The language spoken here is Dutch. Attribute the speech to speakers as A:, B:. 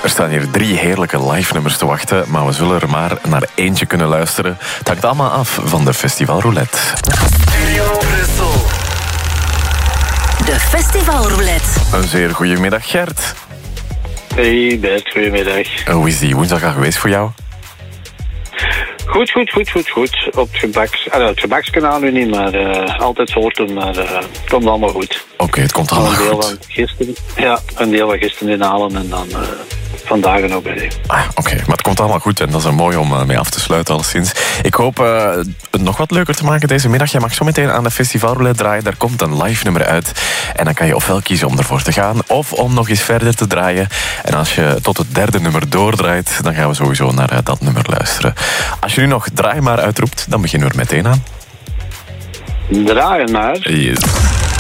A: Er staan hier 3 heerlijke live nummers te wachten, maar we zullen er maar naar eentje kunnen luisteren. Het hangt allemaal af van de Festival Roulette.
B: Studio Brussel.
C: De Festival Roulette.
A: Een zeer goede middag, Gert.
D: Hey Bert, goedemiddag.
A: Hoe is die woensdag al geweest voor jou?
D: Goed. Op het gebakskanaal nu niet, maar altijd soorten, maar het komt allemaal goed.
A: Oké, het komt allemaal
D: een deel
A: goed.
D: Van gisteren, een deel van gisteren inhalen en dan vandaag nog bij.
A: Oké, maar het komt allemaal goed en dat is er mooi om mee af te sluiten alleszins. Ik hoop het nog wat leuker te maken deze middag. Jij mag zo meteen aan de Festival Roulette draaien. Daar komt een live nummer uit. En dan kan je ofwel kiezen om ervoor te gaan of om nog eens verder te draaien. En als je tot het 3e nummer doordraait, dan gaan we sowieso naar dat nummer luisteren. Als je nu nog draai maar uitroept, dan beginnen we er meteen aan.
D: Draaien maar.
A: Yes.